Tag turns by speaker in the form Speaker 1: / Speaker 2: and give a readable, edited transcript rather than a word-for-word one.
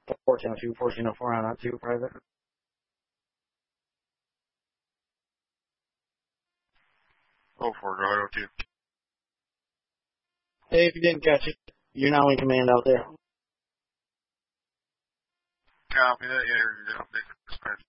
Speaker 1: 1402, 1404 on that 2, private.
Speaker 2: Oh, 4, go ahead, 02.
Speaker 1: Hey, if you didn't catch it, you're now in command out there.
Speaker 2: Copy that, yeah, you're dispatch.